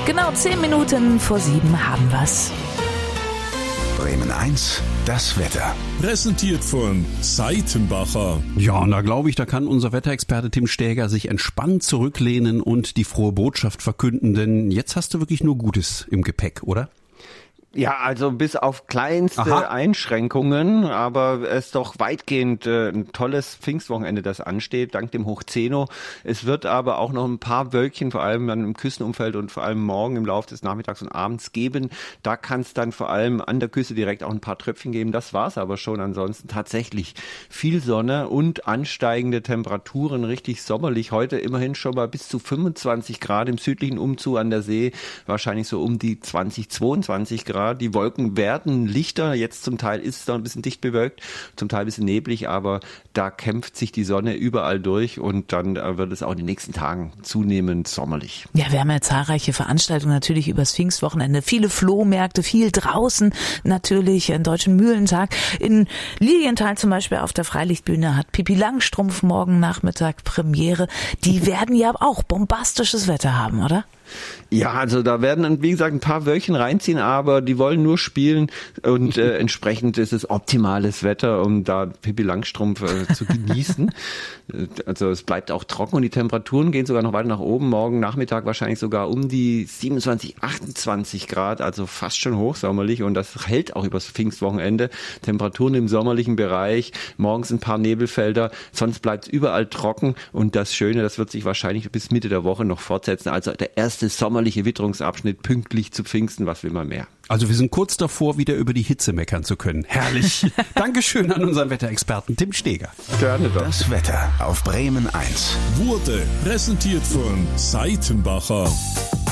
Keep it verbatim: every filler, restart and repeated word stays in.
Genau zehn Minuten vor sieben haben wir's. Bremen eins, das Wetter. Präsentiert von Seitenbacher. Ja, und da glaube ich, da kann unser Wetterexperte Tim Stäger sich entspannt zurücklehnen und die frohe Botschaft verkünden, denn jetzt hast du wirklich nur Gutes im Gepäck, oder? Ja, also bis auf kleinste Aha. Einschränkungen, aber es ist doch weitgehend äh, ein tolles Pfingstwochenende, das ansteht, dank dem Hochzeno. Es wird aber auch noch ein paar Wölkchen, vor allem dann im Küstenumfeld und vor allem morgen im Laufe des Nachmittags und Abends geben. Da kann es dann vor allem an der Küste direkt auch ein paar Tröpfchen geben. Das war's aber schon. Ansonsten tatsächlich viel Sonne und ansteigende Temperaturen, richtig sommerlich. Heute immerhin schon mal bis zu fünfundzwanzig Grad im südlichen Umzug an der See, wahrscheinlich so um die zwanzig, zweiundzwanzig Grad. Die Wolken werden lichter, jetzt zum Teil ist es noch ein bisschen dicht bewölkt, zum Teil ein bisschen neblig, aber da kämpft sich die Sonne überall durch und dann wird es auch in den nächsten Tagen zunehmend sommerlich. Ja, wir haben ja zahlreiche Veranstaltungen natürlich übers Pfingstwochenende, viele Flohmärkte, viel draußen, natürlich einen Deutschen Mühlentag. In Lilienthal zum Beispiel auf der Freilichtbühne hat Pippi Langstrumpf morgen Nachmittag Premiere. Die werden ja auch bombastisches Wetter haben, oder? Ja, also da werden, wie gesagt, ein paar Wölkchen reinziehen, aber die wollen nur spielen und äh, entsprechend ist es optimales Wetter, um da Pippi Langstrumpf äh, zu genießen. Also es bleibt auch trocken und die Temperaturen gehen sogar noch weiter nach oben. Morgen Nachmittag wahrscheinlich sogar um die siebenundzwanzig, achtundzwanzig Grad, also fast schon hochsommerlich und das hält auch übers Pfingstwochenende. Temperaturen im sommerlichen Bereich, morgens ein paar Nebelfelder, sonst bleibt es überall trocken und das Schöne, das wird sich wahrscheinlich bis Mitte der Woche noch fortsetzen. Also der erste sommerliche Witterungsabschnitt pünktlich zu Pfingsten, was will man mehr? Also wir sind kurz davor, wieder über die Hitze meckern zu können. Herrlich. Dankeschön an unseren Wetterexperten Tim Stäger. Gerne doch. Das Wetter auf Bremen eins. Wurde präsentiert von Seitenbacher.